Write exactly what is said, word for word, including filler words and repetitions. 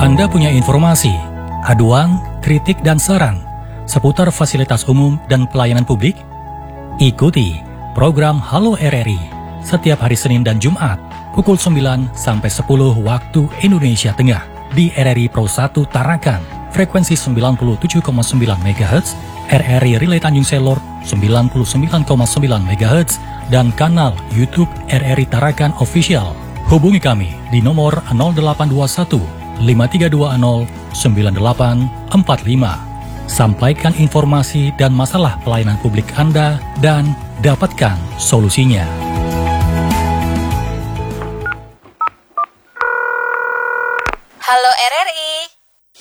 Anda punya informasi, aduan, kritik dan saran seputar fasilitas umum dan pelayanan publik? Ikuti program Halo R R I setiap hari Senin dan Jumat pukul sembilan sampai sepuluh waktu Indonesia Tengah di R R I Pro satu Tarakan, frekuensi sembilan puluh tujuh koma sembilan megahertz, R R I Relay Tanjung Selor sembilan puluh sembilan koma sembilan megahertz, dan kanal YouTube R R I Tarakan Official. Hubungi kami di nomor nol delapan dua satu lima tiga dua nol sembilan delapan empat lima. Sampaikan informasi dan masalah pelayanan publik Anda dan dapatkan solusinya.